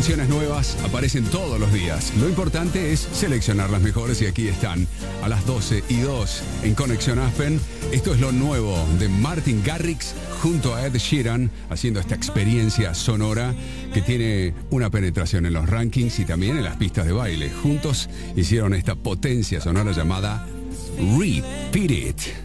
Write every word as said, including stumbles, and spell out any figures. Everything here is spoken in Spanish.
canciones nuevas aparecen todos los días. Lo importante es seleccionar las mejores y aquí están a las doce y dos en Conexión Aspen. Esto es lo nuevo de Martin Garrix junto a Ed Sheeran, haciendo esta experiencia sonora que tiene una penetración en los rankings y también en las pistas de baile. Juntos hicieron esta potencia sonora llamada Repeat It.